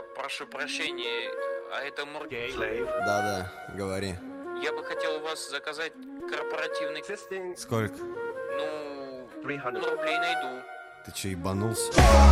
прошу прощения, а это Мургей? Да-да, говори. Я бы хотел у вас заказать корпоративный... Сколько? Ну, рублей найду. Ты че, ебанулся?